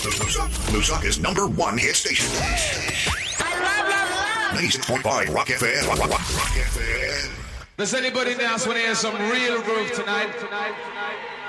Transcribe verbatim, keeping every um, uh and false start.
Lusaka's number one hit station. ninety-six point five Rock F M. Rock, rock, rock, rock F M. Does anybody else want to hear some real groove tonight? Tonight, tonight.